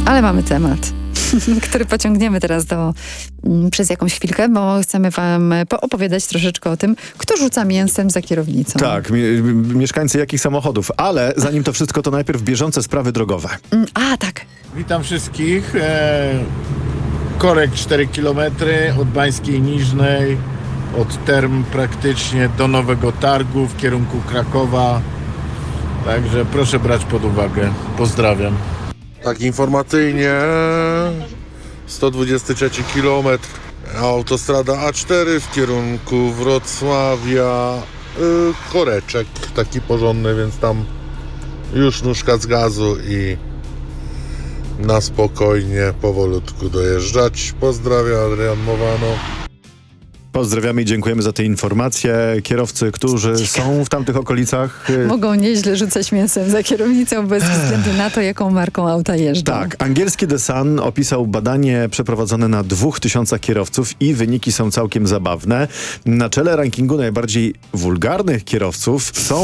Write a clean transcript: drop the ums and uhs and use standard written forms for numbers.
Ale mamy temat, który pociągniemy teraz przez jakąś chwilkę, bo chcemy wam opowiadać troszeczkę o tym, kto rzuca mięsem za kierownicą. Tak, mieszkańcy jakich samochodów, ale zanim to wszystko, to najpierw bieżące sprawy drogowe. Tak. Witam wszystkich. Korek 4 km od Bańskiej Niżnej, od Term praktycznie do Nowego Targu w kierunku Krakowa. Także proszę brać pod uwagę. Pozdrawiam. Tak informacyjnie 123 km autostrada A4 w kierunku Wrocławia, koreczek taki porządny, więc tam już nóżka z gazu i na spokojnie powolutku dojeżdżać. Pozdrawiam, Adrian Mowano. Pozdrawiamy i dziękujemy za te informacje. Kierowcy, którzy są w tamtych okolicach... Mogą nieźle rzucać mięsem za kierownicą bez względu na to, jaką marką auta jeżdżą. Tak, angielski The Sun opisał badanie przeprowadzone na 2000 kierowców i wyniki są całkiem zabawne. Na czele rankingu najbardziej wulgarnych kierowców są